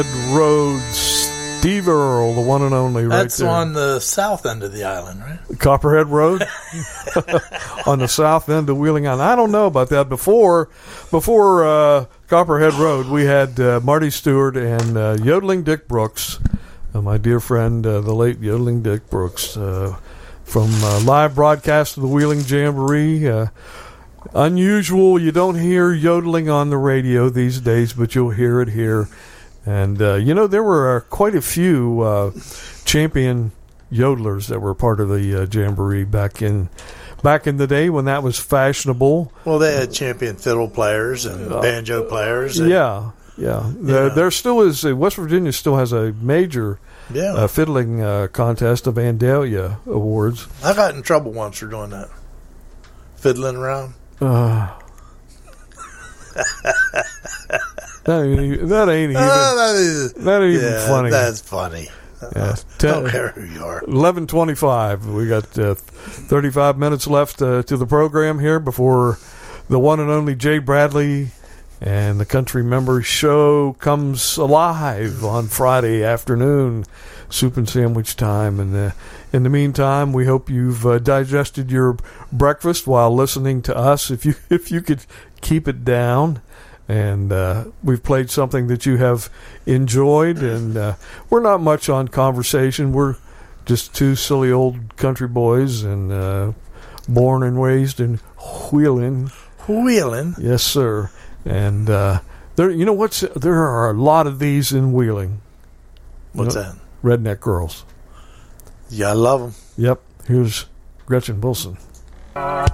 Road, Steve Earle, the one and only, That's right there. on the south end of the island, right? Copperhead Road on the south end of Wheeling Island. I don't know about that. Before Copperhead Road, we had Marty Stewart and Yodeling Dick Brooks, my dear friend, the late Yodeling Dick Brooks, from live broadcast of the Wheeling Jamboree. Unusual. You don't hear yodeling on the radio these days, but you'll hear it here. And, there were quite a few champion yodelers that were part of the Jamboree back in the day when that was fashionable. Well, they had champion fiddle players and banjo players. Yeah. There still is. West Virginia still has a major fiddling contest, the Vandalia Awards. I got in trouble once for doing that. Fiddling around. That ain't even funny. That's funny. Yeah. Don't care who you are. 11:25. We got 35 minutes left to the program here before the one and only Jay Bradley and the Country Members Show comes alive on Friday afternoon, soup and sandwich time. And in the meantime, we hope you've digested your breakfast while listening to us. If you could keep it down. And we've played something that you have enjoyed, and we're not much on conversation. We're just two silly old country boys, and born and raised in Wheeling. Wheeling? Yes, sir. And there are a lot of these in Wheeling. What's that? Redneck girls. Yeah, I love them. Yep. Here's Gretchen Wilson.